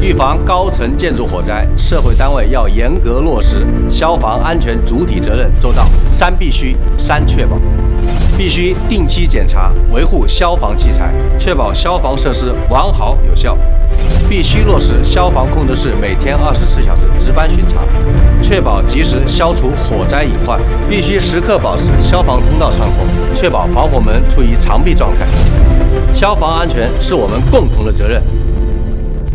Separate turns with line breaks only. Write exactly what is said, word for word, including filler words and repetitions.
预防高层建筑火灾，社会单位要严格落实消防安全主体责任周到。三必须，三确保。必须定期检查维护消防器材，确保消防设施完好有效。必须落实消防控制室每天二十四小时值班巡查，确保及时消除火灾隐患。必须时刻保持消防通道畅通，确保防火门处于常闭状态。消防安全是我们共同的责任。